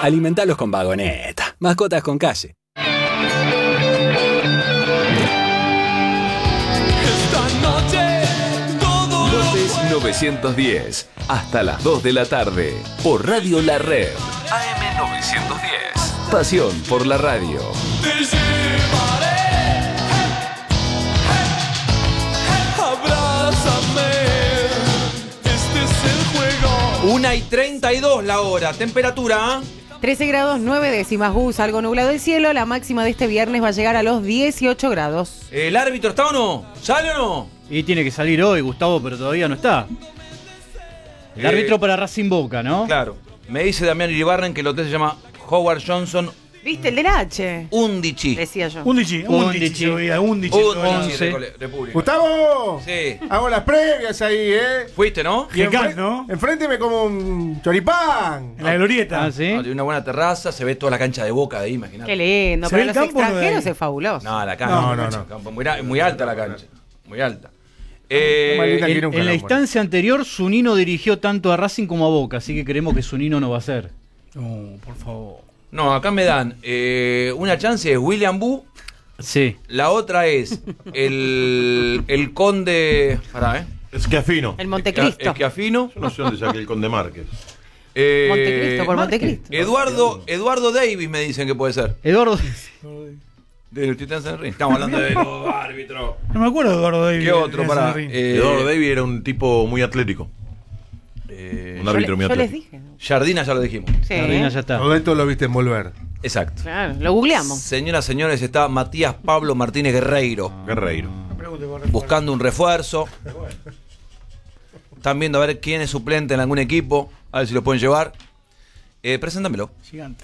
Alimentalos con Vagoneta. Mascotas con calle. Lotes 910. Hasta las 2 de la tarde. Por Radio La Red. AM 910. Pasión por la radio. 1:32 la hora. Temperatura 13 grados 9 décimas, Gus, algo nublado el cielo. La máxima de este viernes va a llegar a los 18 grados. ¿El árbitro está o no? ¿Sale o no? Y tiene que salir hoy, Gustavo, pero todavía no está. El árbitro para Racing Boca, ¿no? Claro. Me dice Damián Iribarren que el hotel se llama Howard Johnson ¿Viste? El del H. Undici. Decía yo. Undici. Undici, República. ¡Gustavo! Sí. Hago las previas ahí, ¿eh? ¿Fuiste, no? Y ¿no? Enfrente me como un choripán. En la glorieta. Ah, ¿sí? No, tiene una buena terraza, se ve toda la cancha de Boca de ahí, imagínate. Qué lindo. ¿Se Para ve los el campo o no de extranjeros ahí? es fabuloso. No, la cancha. No. Campo muy alta la cancha. Muy alta. En la instancia anterior, Zunino dirigió tanto a Racing como a Boca, así que creemos que Zunino no va a ser. No, por favor. No, acá me dan una chance es William Bu. Sí. La otra es el conde. Pará, Schiaffino. El Montecristo. Schiaffino. Yo no sé dónde saqué el conde Márquez. Montecristo, por Montecristo. Eduardo Davis me dicen que puede ser. Eduardo. Del Titans en Ring. Estamos hablando de los árbitros. No me acuerdo de Eduardo Davis. ¿Qué otro? Pará. Eduardo Davis era un tipo muy atlético. Un árbitro muy Yo les atlético. dije. Jardina ya lo dijimos. Sí. Jardina ya está. Todo esto lo viste envolver. Exacto. Claro, lo googleamos. Señoras, señores, está Matías Pablo Martínez Guerreiro. Guerreiro. Buscando un refuerzo. Están viendo a ver quién es suplente en algún equipo. A ver si lo pueden llevar. Preséntamelo. Gigante.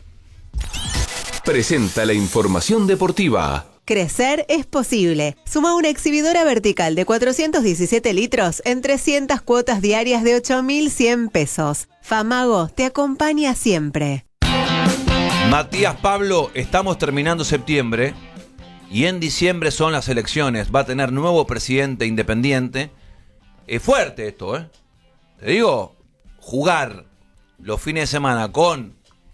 Presenta la información deportiva. Crecer es posible. Suma una exhibidora vertical de 417 litros en 300 cuotas diarias de 8.100 pesos. Famago te acompaña siempre. Matías Pablo, estamos terminando septiembre y en diciembre son las elecciones. Va a tener nuevo presidente independiente. Es fuerte esto, ¿eh? Te digo, jugar los fines de semana con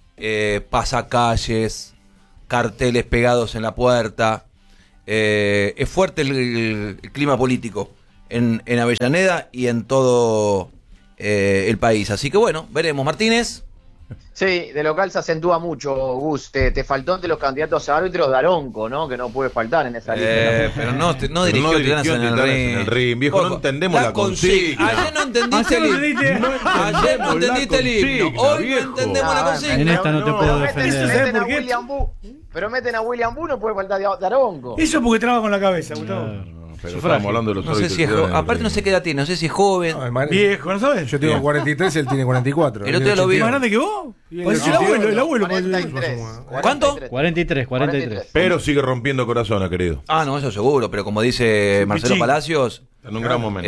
pasacalles, carteles pegados en la puerta. Es fuerte el clima político en Avellaneda y en todo el país. Así que bueno, veremos. Martínez. Sí, de local se acentúa mucho, Gus. Te faltó entre los candidatos a árbitros Daronco, ¿no? Que no puede faltar en esa lista. Pero no dirigió Titanes en el ring. Viejo, no entendemos la consigna. Ayer no entendiste el himno. Ayer no entendiste el himno. Hoy no entendemos la consigna. En esta no te puedo defender. Pero meten a William Bu, no puede faltar Daronco. Eso porque traba con la cabeza, Gustavo. Pero estamos hablando de los No sé si es aparte no sé qué edad tiene, no sé si es joven. Viejo, ¿no sabes? Yo tengo 43 y él tiene 44. El otro día lo vi. ¿Más grande que vos? Pues el abuelo. 43. ¿Cuánto? 43. Pero sigue rompiendo corazón, querido. Ah, no, eso seguro, pero como dice Marcelo Palacios, En un gran momento.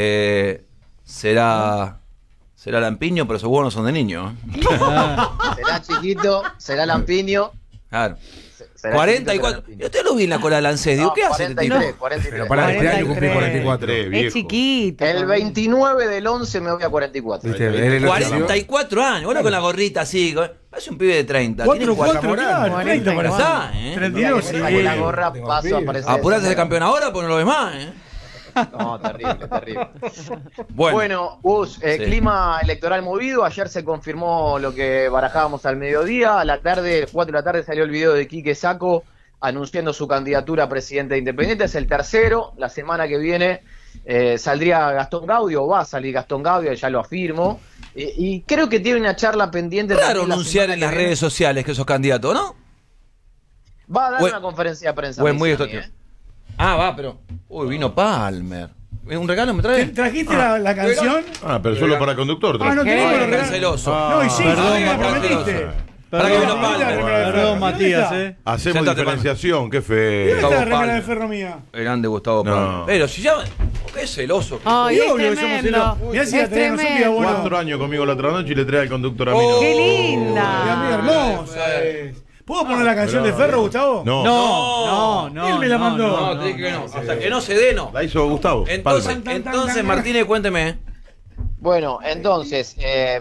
será lampiño, pero seguro no son de niño. Será chiquito, será lampiño. Claro. 44. Yo te lo vi en la cola de Lancés. Digo, ¿qué hace este tipo? 43. Pero para este año cumplí 44. Es chiquito. El 29 del 11 me voy a 44. ¿Viste? 44 años. Bueno, con la gorrita así. Parece un pibe de 30. Tiene 4, claro, 30 para está, allá. ¿eh? 32, sí. Con la gorra paso a aparecer. Apurate de campeón ahora, pues no lo ves más, ¿eh? No, terrible. Bueno, Gus, clima electoral movido. Ayer se confirmó lo que barajábamos al mediodía. A la tarde, 4 de la tarde, salió el video de Quique Sacco anunciando su candidatura a presidente de Independiente. Es el tercero. La semana que viene saldría Gastón Gaudio, va a salir Gastón Gaudio, ya lo afirmo. Y creo que tiene una charla pendiente. Claro, anunciar en las redes sociales que sos candidato, ¿no? Va a dar una conferencia de prensa. Ah, va, pero. Uy, vino Palmer. ¿Un regalo me trae? ¿Trajiste la canción? Pero solo para conductor. No tenemos los regalos. Celoso. No, y sí, Perdón, prometiste. Para que vino Palmer. Perdón, Matías, Hacemos Sentate, diferenciación, qué ¿Dónde feo. está la remera Palmer. de Ferro mía? Grande Gustavo Palmer. Pero si ya. Qué celoso. Ay, es Obvio que somos tremendo. celosos. Mirá si la Es tenés, no supía, tremendo. bueno. 4 años conmigo la otra noche y le trae al conductor a mí. Oh. ¡Qué Mi linda! amiga hermosa es. ¿Puedo poner la canción de Ferro, Gustavo? No. Él me la mandó. No, te dije que no. Hasta que no se dé, no. La hizo Gustavo. Entonces, Palmer. Martínez, cuénteme. Bueno, entonces,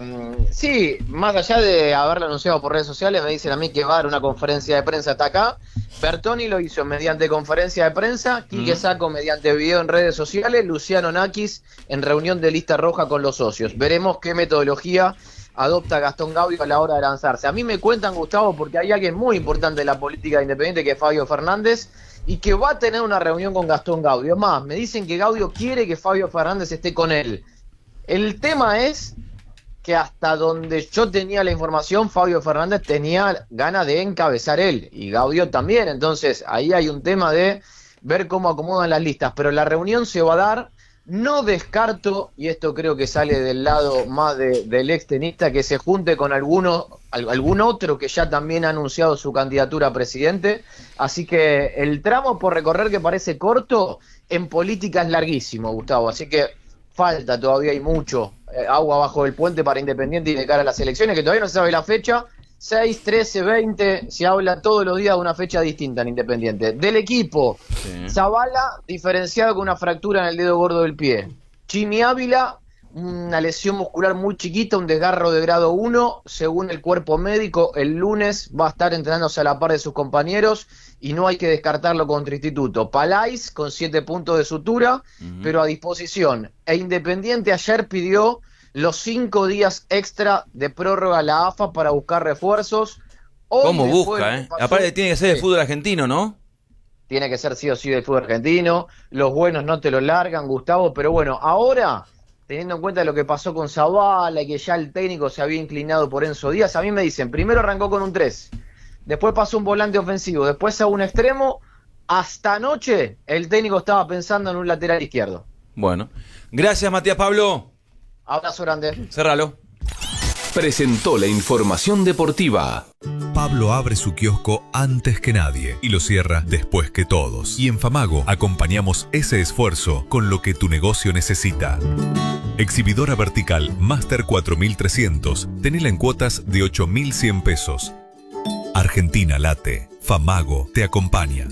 sí, más allá de haberlo anunciado por redes sociales, me dicen a mí que va a dar una conferencia de prensa hasta acá. Bertoni lo hizo mediante conferencia de prensa, Quique Sacco mediante video en redes sociales, Luciano Nakis en reunión de lista roja con los socios. Veremos qué metodología adopta Gastón Gaudio a la hora de lanzarse. A mí me cuentan, Gustavo, porque hay alguien muy importante en la política independiente que es Fabio Fernández y que va a tener una reunión con Gastón Gaudio. Es más, me dicen que Gaudio quiere que Fabio Fernández esté con él. El tema es que hasta donde yo tenía la información, Fabio Fernández tenía ganas de encabezar él, y Gaudio también. Entonces, ahí hay un tema de ver cómo acomodan las listas, pero la reunión se va a dar. No descarto, y esto creo que sale del lado más del extenista, que se junte con algún otro que ya también ha anunciado su candidatura a presidente. Así que el tramo por recorrer, que parece corto, en política es larguísimo, Gustavo. Así que falta todavía, hay mucho agua bajo el puente para Independiente y de cara a las elecciones, que todavía no se sabe la fecha. 6, 13, 20, se habla todos los días de una fecha distinta en Independiente. Del equipo, Zavala, diferenciado con una fractura en el dedo gordo del pie. Chimi Ávila, una lesión muscular muy chiquita, un desgarro de grado 1. Según el cuerpo médico, el lunes va a estar entrenándose a la par de sus compañeros y no hay que descartarlo contra Instituto. Palais, con 7 puntos de sutura, pero a disposición. E Independiente ayer pidió los 5 días extra de prórroga a la AFA para buscar refuerzos. ¿Cómo busca, Aparte tiene que ser de fútbol argentino, ¿no? Tiene que ser sí o sí del fútbol argentino. Los buenos no te lo largan, Gustavo, pero bueno, ahora, teniendo en cuenta lo que pasó con Zavala y que ya el técnico se había inclinado por Enzo Díaz, a mí me dicen, primero arrancó con un 3, después pasó un volante ofensivo, después a un extremo. Hasta anoche el técnico estaba pensando en un lateral izquierdo. Bueno, gracias Matías Pablo. Abrazo grande. Cerralo. Presentó la información deportiva. Pablo abre su kiosco antes que nadie y lo cierra después que todos. Y en Famago acompañamos ese esfuerzo con lo que tu negocio necesita. Exhibidora vertical Master 4300. Tenela en cuotas de 8.100 pesos. Argentina late. Famago te acompaña.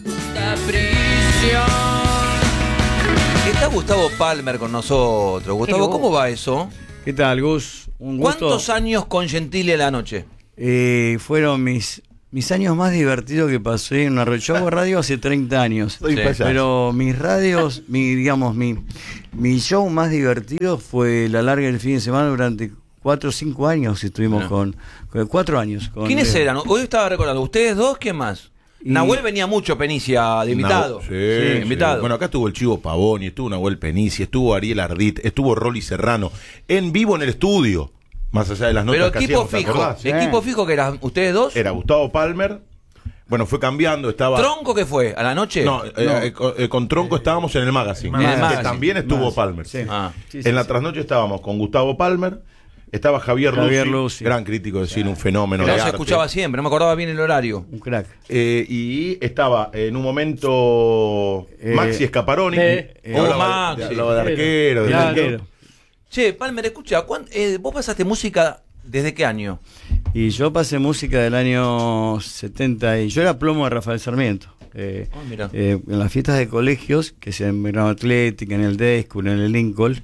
Está Gustavo Palmer con nosotros. Gustavo, ¿cómo va eso? ¿Qué tal, Gus? Un gusto. ¿Cuántos años con Gentile a la noche? Fueron mis años más divertidos que pasé en una radio. Yo hago radio hace 30 años. Sí. Pero mis radios, mi show más divertido fue la larga del fin de semana durante 4 o 5 años. Estuvimos con 4 años. ¿Quiénes eran? Hoy estaba recordando. ¿Ustedes dos? ¿Quién más? Nahuel venía mucho, Penicia, de invitado. Sí, invitado. Bueno, acá estuvo el Chivo Pavoni, estuvo Nahuel Penicia, estuvo Ariel Ardit, estuvo Rolly Serrano, en vivo en el estudio, más allá de las notas que hacíamos. Pero equipo fijo que eran ustedes dos. Era Gustavo Palmer, bueno, fue cambiando, estaba... ¿Tronco qué fue? ¿A la noche? No, con Tronco estábamos en el Magazine, que también estuvo Palmer. Sí. En la trasnoche estábamos con Gustavo Palmer. Estaba Javier Lucy, gran crítico de cine, un fenómeno de arte. Se escuchaba siempre, no me acordaba bien el horario. Un crack. Y estaba en un momento Maxi Scaparoni. Hablaba de arquero. Che, Palmer, escucha, ¿vos pasaste música desde qué año? Y yo pasé música del año 70 y yo era plomo de Rafael Sarmiento. En las fiestas de colegios, que se en Verano Atlética, en el Descul, en el Lincoln,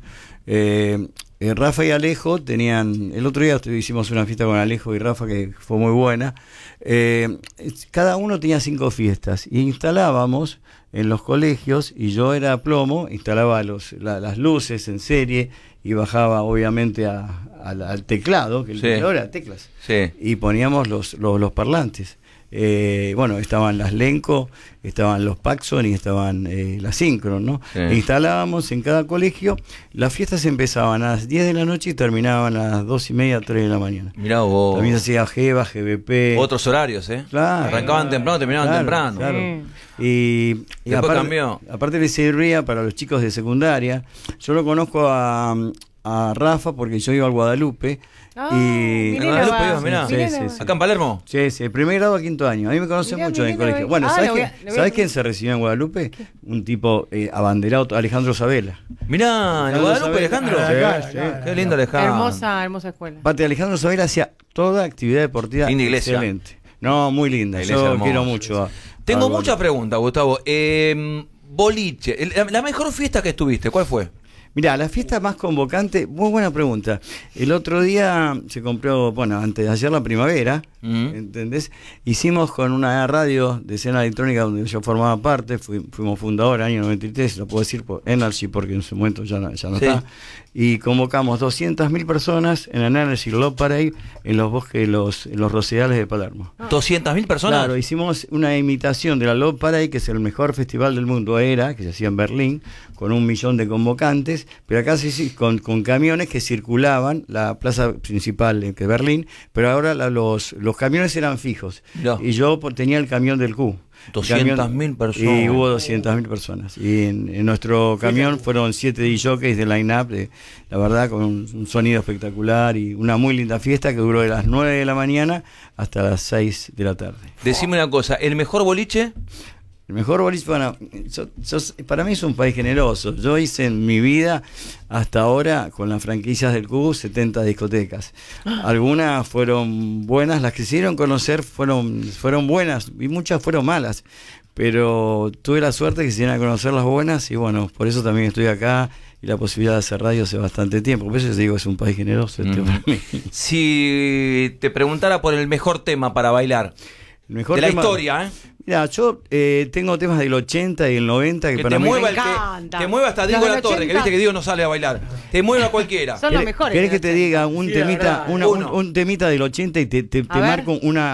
Rafa y Alejo tenían, el otro día hicimos una fiesta con Alejo y Rafa que fue muy buena, cada uno tenía 5 fiestas y instalábamos en los colegios, y yo era plomo, instalaba las luces en serie y bajaba obviamente al teclado, que el teclado era teclas, y poníamos los parlantes. Bueno, estaban las Lenco, estaban los Paxson y estaban las Synchron, ¿no? E instalábamos en cada colegio. Las fiestas empezaban a las 10 de la noche y terminaban a las 2:30, 3 de la mañana. Mirá vos. También se hacía GEVA, GBP. Otros horarios, Claro. Arrancaban temprano, terminaban temprano. Claro. Y después cambió. Aparte le servía para los chicos de secundaria. Yo lo conozco a Rafa porque yo iba al Guadalupe. Sí. ¿Acá en Palermo? Sí, primer grado a 5º año. A mí me conocen mucho en el colegio. Bueno, ¿sabes quién se recibió en Guadalupe? Un tipo abanderado, Alejandro Sabela. Mirá, ¿en Guadalupe Alejandro? Qué lindo Alejandro. Hermosa escuela. Aparte, Alejandro Sabela hacía toda actividad deportiva excelente. No, muy linda. Yo quiero mucho. Tengo muchas preguntas, Gustavo. Boliche, la mejor fiesta que estuviste, ¿cuál fue? Mirá, la fiesta más convocante, muy buena pregunta. El otro día se compró, antes de ayer la primavera, ¿entendés? Hicimos con una radio de escena electrónica donde yo formaba parte, fuimos fundadores, año 93, lo puedo decir por Energy porque en su momento ya no está, y convocamos 200.000 personas en el Energy Love Parade en los bosques, los rosedales de Palermo. ¿200.000 personas? Claro, hicimos una imitación de la Love Parade, que es el mejor festival del mundo, que se hacía en Berlín, con 1 millón de convocantes, pero acá sí con camiones que circulaban la plaza principal que es Berlín, pero ahora los camiones eran fijos. No. Y yo tenía el camión del Q. 200.000 personas. Y hubo 200.000 personas. Y en nuestro camión fueron 7 DJs de line-up, la verdad, con un sonido espectacular y una muy linda fiesta que duró de las 9 de la mañana hasta las 6 de la tarde. Decime una cosa, ¿el mejor boliche? El mejor boliche, para mí es un país generoso. Yo hice en mi vida, hasta ahora, con las franquicias del Q, 70 discotecas. Algunas fueron buenas, las que se dieron conocer fueron buenas y muchas fueron malas. Pero tuve la suerte que se dieron a conocer las buenas y por eso también estoy acá y la posibilidad de hacer radio hace bastante tiempo. Por eso digo, es un país generoso. Para mí. Si te preguntara por el mejor tema para bailar, el mejor de la tema, historia, Mira, yo tengo temas del 80 y el 90 que para te mí... Mueva te mueva hasta Diego La Torre, que viste que Diego no sale a bailar. Te mueva cualquiera. Son los mejores. ¿Querés que te diga un temita un temita del 80 y te marco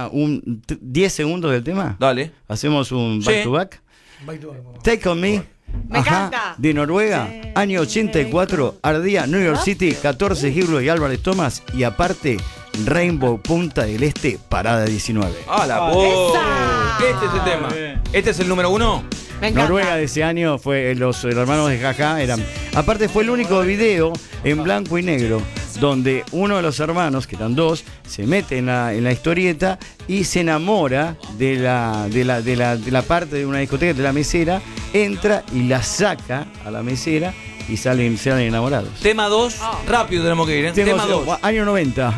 10 segundos del tema? Dale. ¿Hacemos un back to back? Take On Me. Me encanta. De Noruega, año 84, ardía New York City, 14 Giblo y Álvarez Thomas, y aparte Rainbow Punta del Este, parada 19. ¡Ah, la Este es el tema. ¿Este es el número 1? Noruega de ese año fue los hermanos de Jaja aparte fue el único video en blanco y negro donde uno de los hermanos, que eran dos, se mete en la historieta y se enamora de la parte de una discoteca, de la mesera, entra y la saca a la mesera y salen enamorados. Tema 2, rápido tenemos que ir, Tema 2. Año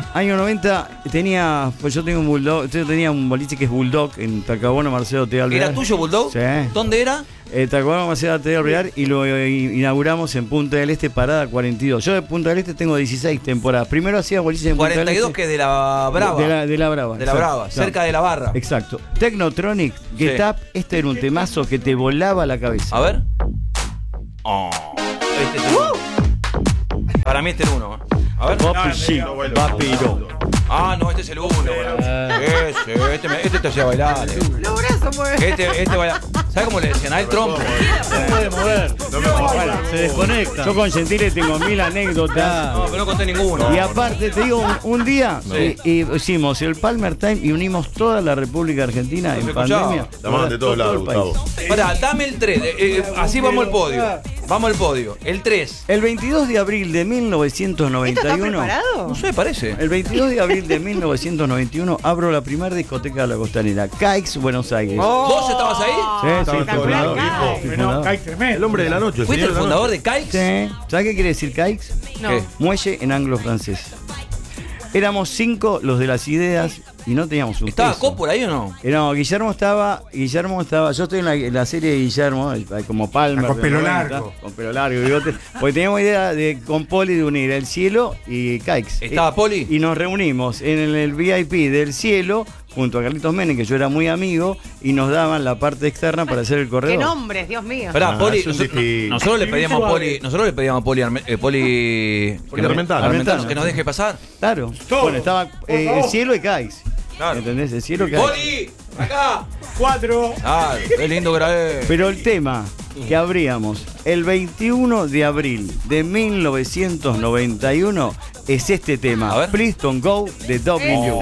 90 yo tengo un Bulldog, yo tenía un boliche que es Bulldog en Talcahuano, Marcelo T. Alvear. ¿Era tuyo Bulldog? Sí. ¿Dónde era? Talcahuano, Marcelo T. Alvear, y lo inauguramos en Punta del Este, parada 42. Yo de Punta del Este tengo 16 temporadas. Primero hacía boliches en Punta del Este. 42 que es de la Brava. De la Brava. De la Brava, cerca de la barra. Exacto. Technotronic, Get Up, este era un temazo que te volaba la cabeza. A ver. Este es el 1. Para mí este es el 1. A ver. Papiro. No, este es el 1. Este te hacía bailar. Los brazos mueven. Este baila. ¿Sabes cómo le decían? El trompo. Se puede mover. Se desconecta. Yo con Gentile tengo 1000 anécdotas. No, pero no conté ninguna. Y aparte, te digo, un día hicimos el Palmer Time y unimos toda la República Argentina en pandemia. Llamaban de todos lados, Gustavo. Pará, dame el 3. Así vamos al podio. Vamos al podio. El 3. El 22 de abril de 1991. ¿Esto está preparado? No sé, parece. El 22 de abril de 1991 abro la primera discoteca de la Costanera, Caix, Buenos Aires. ¿Vos estabas ahí? Sí, El hombre de la noche. ¿Fuiste el fundador de Caix? Sí. ¿Sabes qué quiere decir Caix? No. Muelle en anglo-francés. Éramos 5 los de las ideas y no teníamos un ¿Estaba peso. Cop por ahí o no? No, Guillermo estaba. Yo estoy en la serie de Guillermo, como Palmer. Con pelo largo. Con pelo largo, bigote. Porque teníamos idea con Poli de unir el Cielo y Caix. ¿Estaba Poli? Y nos reunimos en el VIP del Cielo junto a Carlitos Menem, que yo era muy amigo, y nos daban la parte externa para hacer el corredor. ¡Qué nombres, Dios mío! Esperá, Poli, nosotros le pedíamos a Poli Armentano que nos deje pasar. Claro. Bueno, estaba el Cielo y Caix. Claro. ¿Entendés? El Cielo y Caix. ¡Poli! ¡Acá! 4. Qué lindo que era. Pero el tema que abríamos el 21 de abril de 1991 es este tema. A ver. Please Don't Go de W.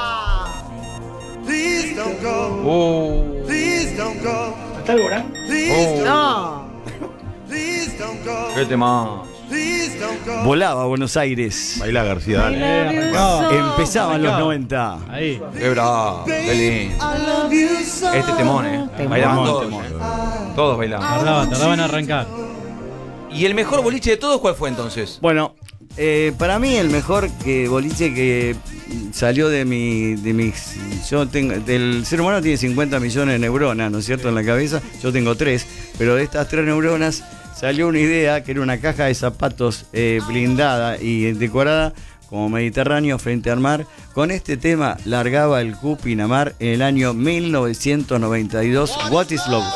Please don't go. Please don't go. ¿Está el Borán? No. Please don't go. ¿Qué tema? Please don't go. Volaba a Buenos Aires. Baila García, dale. Empezaban los 90. Ahí. Qué bravo, qué lindo. Este temón, Bailaban todos. Todos bailaban. Tardaban en arrancar. ¿Y el mejor boliche de todos cuál fue entonces? Bueno, para mí el mejor boliche que salió de mis... El ser humano tiene 50 millones de neuronas, ¿no es cierto?, en la cabeza. Yo tengo 3, pero de estas 3 neuronas salió una idea que era una caja de zapatos blindada y decorada como Mediterráneo frente al mar. Con este tema largaba el Cu Pinamar en el año 1992. What is Love?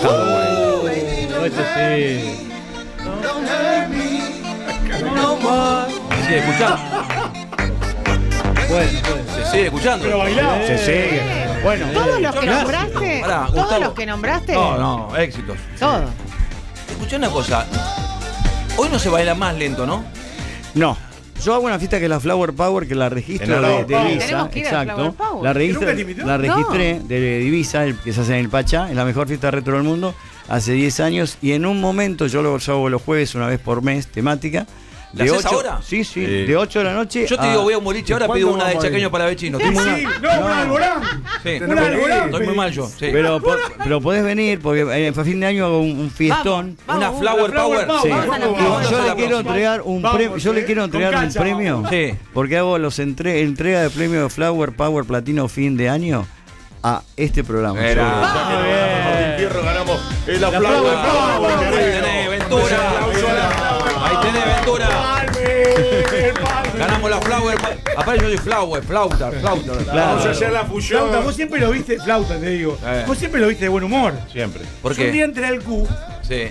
Sigue escuchando. Bueno, se sigue escuchando. Pero bailado. Se sigue. Bueno, Todos los que nombraste. Pará, Todos Gustavo. los que nombraste. No, éxitos. Todo. Escuché una cosa. Hoy no se baila más lento, ¿no? no. Yo hago una fiesta que es la Flower Power, que la registro de Ibiza. Tenemos que ir a Flower Exacto. Power. La ¿Nunca te invitó? registré de Ibiza, que se hace en el Pachá, es la mejor fiesta retro del mundo, hace 10 años. Y en un momento, yo lo hago los jueves, una vez por mes, temática. ¿La haces ahora? Sí, de 8 de la noche. Yo te digo, voy a un boliche ahora, pido una de chaqueño para vecinos. Sí, un alborán. Sí. Un alborán. Estoy muy mal yo. Sí. Pero podés venir, porque a fin de año hago un fiestón. Una Flower Power. Sí. Vamos. Yo le quiero entregar un premio. Yo le quiero entregar un premio. Sí. Porque hago entrega de premio de Flower Power Platino fin de año a este programa. Ganamos la Flower Power. Ahí tenés, Ventura. Ahí tenés, Ventura. Ganamos la Flower. Aparte yo soy flauta. Vamos a hacer la fusión. Flauta, vos siempre lo viste, flauta, te digo. Vos siempre lo viste de buen humor. Siempre. ¿Por qué? Un día entré al Q Sí.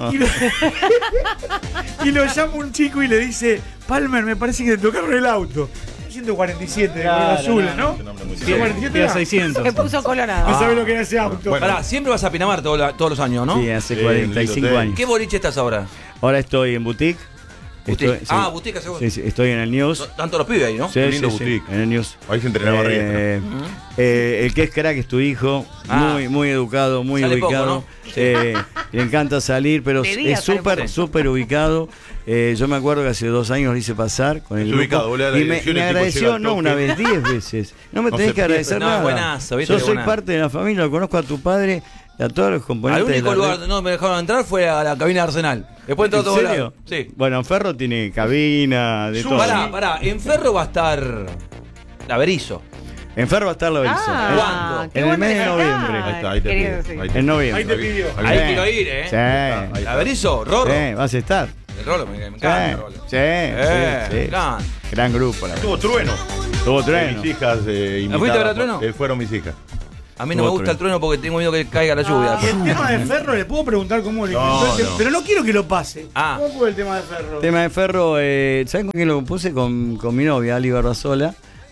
y lo llama un chico y le dice: Palmer, me parece que te tocaron el auto. 147 de color azul, ¿no? 147 era 600. Se puso colorado. No sabés lo que era ese auto. Bueno. Pará, siempre vas a Pinamar todos los años, ¿no? Sí, hace 45 años. ¿Qué boliche estás ahora? Ahora estoy en Boutique. Boutique. Sí. Boutique, seguro. Sí, estoy en el News. Tanto los pibes ahí, ¿no? Sí, lindo sí, Boutique. en el News. Ahí se entrenaba El que es crack es tu hijo, muy educado, muy Sale ubicado. poco, Le encanta salir, pero De día es sale súper ubicado. Yo me acuerdo que hace 2 años lo hice pasar con el ubicado, grupo, boludo, y me agradeció, no una vez, 10 veces. No me tenés que agradecer nada. Buenazo, ¿viste? Yo soy parte de la familia, lo conozco a tu padre y a todos los Al componentes. único lugar donde no me dejaron entrar fue a la cabina de Arsenal. Después entró todo serio? Sí. Bueno, Ferro tiene cabina, de todo. Pará, en Ferro va a estar la Berizo. En Ferro va a estar la Berizo. ¿Cuándo? qué En el bueno mes de que noviembre. está. Ahí está, ahí te Querido, pido. sí. En noviembre. Ahí te pidió. Ahí quiero ir, ¿eh? Sí. La Berizo, Rorro. Sí, vas a estar. El Rolo, me encanta el Rolo. Sí. Me encanta. Gran grupo. Tuvo Trueno. Tuvo Trueno. Mis hijas fuiste a ver a Trueno? Fueron mis hijas. A mí no me gusta el trueno porque tengo miedo que caiga la lluvia. Y el tema de Ferro, ¿le puedo preguntar cómo le Pero no quiero que lo pase. ¿Cómo fue el tema de Ferro? El tema de Ferro, ¿saben con quién lo compuse? Con mi novia, Ali Barrazola.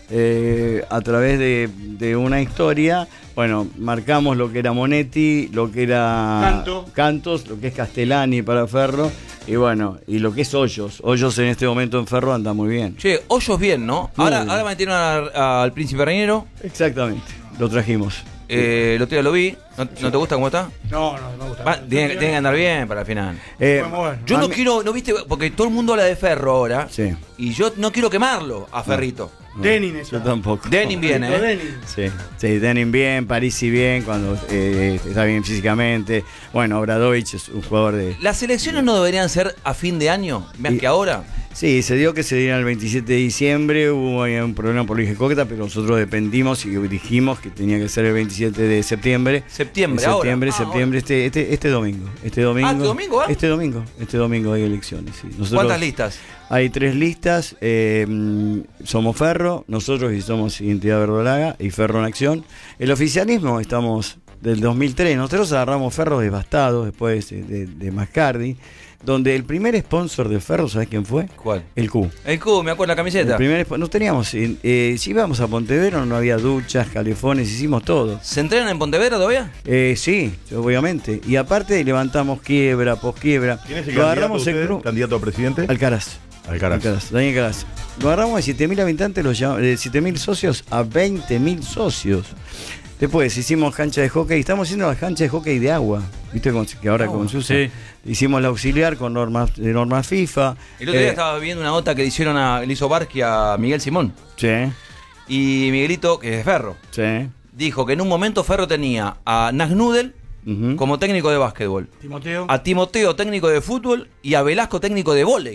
A través de una historia, bueno, marcamos lo que era Monetti, lo que era Cantos, lo que es Castellani para Ferro, y bueno, y lo que es Hoyos. Hoyos en este momento en Ferro anda muy bien. Che, Hoyos bien, ¿no? Ahora metieron al Príncipe Reñero. Exactamente, lo trajimos. El otro día lo vi. ¿No te gusta cómo está? No me gusta. Tiene que andar bien para el final. Yo no quiero, no viste, porque todo el mundo habla de Ferro ahora. Sí. Y yo no quiero quemarlo a Ferrito. Denin Yo tampoco. Denin viene, ¿eh? Sí, Denin bien, Parisi bien, cuando está bien físicamente. Bueno, Obradovich es un jugador de... ¿Las elecciones no deberían ser a fin de año, más que ahora? Sí, se dio que se dieran el 27 de diciembre, hubo un problema por Luis Cócata, pero nosotros dependimos y dijimos que tenía que ser el 27 de septiembre. Septiembre, ahora. Ahora. Este domingo. ¿Este domingo? Este domingo hay elecciones, sí. ¿Cuántas listas? Hay 3 listas, somos Ferro, nosotros y somos Identidad Verdolaga y Ferro en Acción. El oficialismo estamos del 2003, nosotros agarramos Ferro devastados después de Mascardi, donde el primer sponsor de Ferro, ¿sabes quién fue? ¿Cuál? El Q. El Q, me acuerdo la camiseta. No teníamos, si íbamos a Pontevedra no había duchas, calefones, hicimos todo. ¿Se entrenan en Pontevedra todavía? Sí, obviamente. Y aparte levantamos quiebra, posquiebra. ¿Quién es el Lo agarramos candidato a presidente? Alcaraz. Daniel Alcaraz. Lo agarramos de 7.000 habitantes, de 7.000 socios a 20.000 socios. Después hicimos cancha de hockey, estamos haciendo las canchas de hockey de agua, ¿viste? Que ahora como se usa. Sí. Hicimos la auxiliar con normas FIFA. El otro día estaba viendo una nota que le hizo Barqui a Miguel Simón. Sí. Y Miguelito, que es de Ferro, dijo que en un momento Ferro tenía a Nagnudel como técnico de básquetbol. Timoteo. A Timoteo, técnico de fútbol, y a Velasco, técnico de vóley.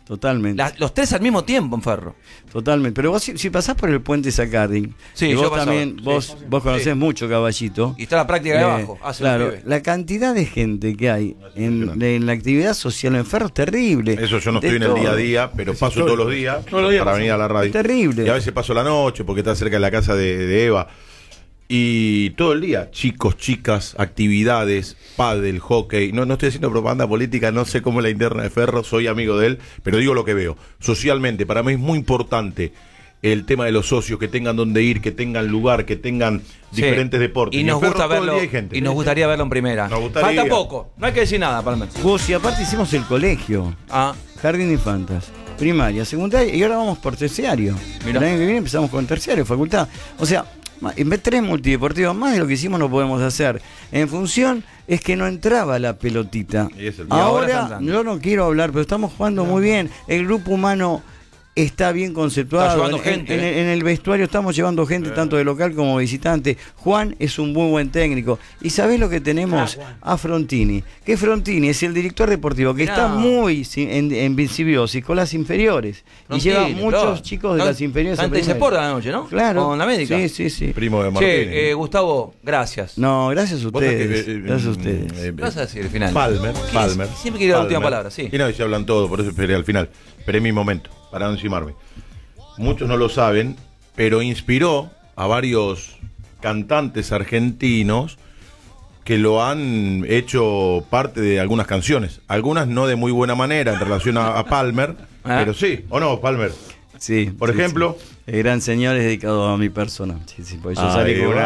Totalmente. Los tres al mismo tiempo en Ferro. Totalmente. Pero vos si pasás por el puente Zacardi, sí, y vos yo también, vos conocés mucho Caballito. Y está la práctica de abajo. Claro, la cantidad de gente que hay en la actividad social en Ferro es terrible. Eso yo no estoy en el día a día, pero paso todos los días para venir a la radio. Es terrible. Y a veces paso la noche porque está cerca de la casa de Eva. Y todo el día, chicos, chicas, actividades, pádel, hockey. No estoy haciendo propaganda política, no sé cómo es la interna de Ferro, soy amigo de él, pero digo lo que veo. Socialmente, para mí es muy importante el tema de los socios, que tengan donde ir, que tengan lugar, que tengan diferentes deportes. Y nos gusta verlo, y nos gustaría verlo en primera. Falta poco, no hay que decir nada, Palmer. Vos, y aparte hicimos el colegio. Jardín de Infantas. Primaria, secundaria, y ahora vamos por terciario. El año que viene empezamos con terciario, facultad. O sea, en vez de 3 multideportivos más de lo que hicimos no podemos hacer. En función es que no entraba la pelotita. Ahora yo no quiero hablar, pero estamos jugando muy bien. El grupo humano está bien conceptuado. Está gente, en el vestuario estamos llevando gente tanto de local como visitante. Juan es un muy buen técnico. ¿Y sabés lo que tenemos? A Frontini. Que Frontini es el director deportivo que está muy en vincibiosis con las inferiores. Frontini, y lleva muchos chicos de las inferiores. Antes se porta la noche, ¿no? Claro. Con la médica. Sí. Primo de Martín. Gustavo, gracias. No, gracias a ustedes. Gracias a ustedes. Vas a decir el final. Palmer. Siempre quiero la última palabra, sí. Y no, y se hablan todo, por eso esperé al final. Esperé mi momento, para no encimarme. Muchos no lo saben, pero inspiró a varios cantantes argentinos que lo han hecho parte de algunas canciones. Algunas no de muy buena manera en relación a Palmer, pero sí, ¿o no, Palmer? Sí. Por ejemplo... Sí. El gran señor es dedicado a mi persona. Sí, porque yo salí con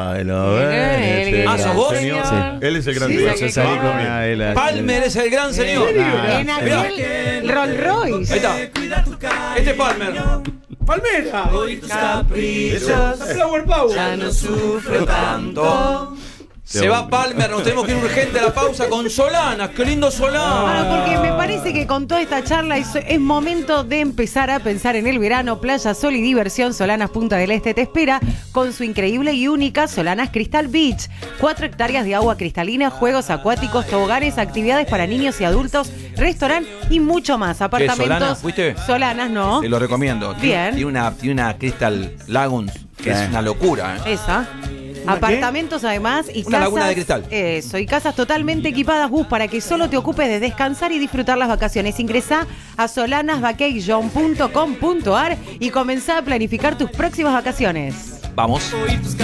¿sos vos? Sí. Él es el gran señor. Yo salí con una... Palmer es el gran señor. En aquel Rolls Royce. Ahí está. Este es Palmer. ¡Palmera! Flower Power. Ya no sufre tanto. Se va Palmer, nos tenemos que ir urgente a la pausa con Solanas. ¡Qué lindo Solanas! Porque me parece que con toda esta charla es momento de empezar a pensar en el verano. Playa, sol y diversión. Solanas Punta del Este te espera con su increíble y única Solanas Crystal Beach. 4 hectáreas de agua cristalina, juegos acuáticos, toboganes, actividades para niños y adultos, restaurante y mucho más. Apartamentos. ¿Solanas fuiste? Solanas, no. Te lo recomiendo. Bien. Tiene una Crystal Lagoons que es una locura. Esa. Apartamentos además y una casas, laguna de cristal. Eso, y casas totalmente equipadas, Gus, para que solo te ocupes de descansar y disfrutar las vacaciones. Ingresá a solanasvacation.com.ar y comenzá a planificar tus próximas vacaciones. Vamos.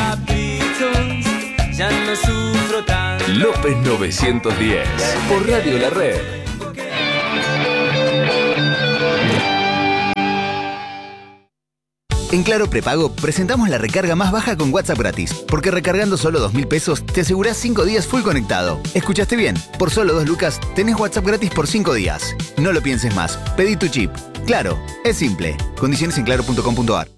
López 910 por Radio La Red. En Claro Prepago presentamos la recarga más baja con WhatsApp gratis, porque recargando solo 2.000 pesos te asegurás 5 días full conectado. ¿Escuchaste bien? Por solo 2 lucas tenés WhatsApp gratis por 5 días. No lo pienses más, pedí tu chip. Claro, es simple. Condiciones en claro.com.ar.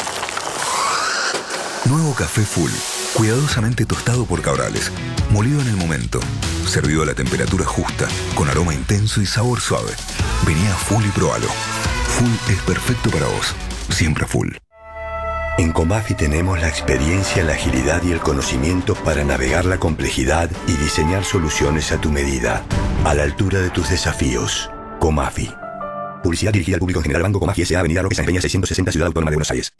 Nuevo café Full, cuidadosamente tostado por Cabrales, molido en el momento, servido a la temperatura justa, con aroma intenso y sabor suave. Vení a Full y probalo. Full es perfecto para vos, siempre Full. En Comafi tenemos la experiencia, la agilidad y el conocimiento para navegar la complejidad y diseñar soluciones a tu medida, a la altura de tus desafíos. Comafi. Publicidad dirigida al público en general. Banco Comafi S.A. Avenida Roque San Peña 660, Ciudad Autónoma de Buenos Aires.